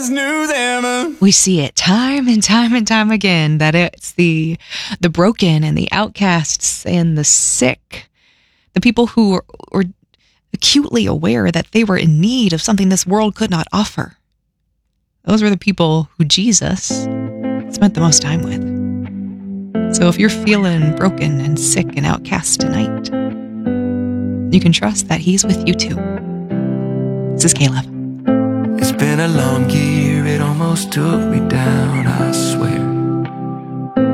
always knew them. We see it time and time again, that it's the broken and the outcasts and the sick, the people who were acutely aware that they were in need of something this world could not offer. Those were the people who Jesus spent the most time with. So if you're feeling broken and sick and outcast tonight, you can trust that he's with you too. This is Caleb. It's been a long year, it almost took me down, I swear.